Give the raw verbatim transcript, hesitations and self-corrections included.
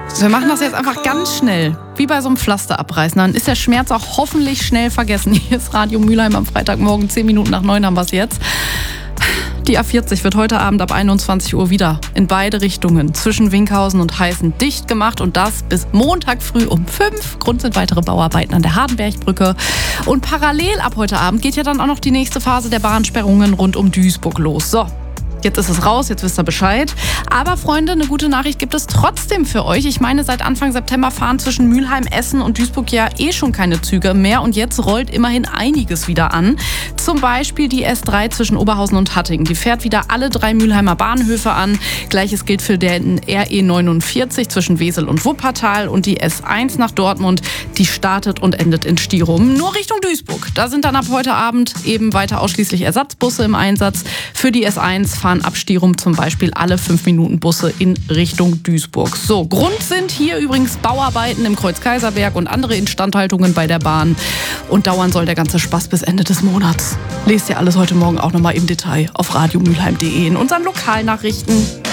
Wir machen das jetzt einfach ganz schnell, wie bei so einem Pflaster abreißen. Dann ist der Schmerz auch hoffentlich schnell vergessen. Hier ist Radio Mülheim am Freitagmorgen, zehn Minuten nach neun haben wir es jetzt. Die A vierzig wird heute Abend ab einundzwanzig Uhr wieder in beide Richtungen zwischen Winkhausen und Heißen dicht gemacht und das bis Montag früh um fünf. Grund sind weitere Bauarbeiten an der Hardenbergbrücke. Und parallel ab heute Abend geht ja dann auch noch die nächste Phase der Bahnsperrungen rund um Duisburg los. So. Jetzt ist es raus, jetzt wisst ihr Bescheid. Aber Freunde, eine gute Nachricht gibt es trotzdem für euch. Ich meine, seit Anfang September fahren zwischen Mülheim, Essen und Duisburg ja eh schon keine Züge mehr. Und jetzt rollt immerhin einiges wieder an. Zum Beispiel die S drei zwischen Oberhausen und Hattingen. Die fährt wieder alle drei Mülheimer Bahnhöfe an. Gleiches gilt für den R E neunundvierzig zwischen Wesel und Wuppertal. Und die S eins nach Dortmund, die startet und endet in Stirum. Nur Richtung Duisburg. Da sind dann ab heute Abend eben weiter ausschließlich Ersatzbusse im Einsatz. Für die S eins fahren ab Stirum zum Beispiel alle fünf Minuten Busse in Richtung Duisburg. So, Grund sind hier übrigens Bauarbeiten im Kreuz-Kaiserberg und andere Instandhaltungen bei der Bahn. Und dauern soll der ganze Spaß bis Ende des Monats. Lest ihr alles heute Morgen auch nochmal im Detail auf radiomülheim punkt de in unseren Lokalnachrichten.